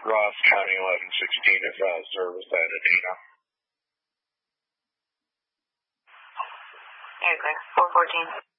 Ross County 1116 is service at Adena. Okay, 414.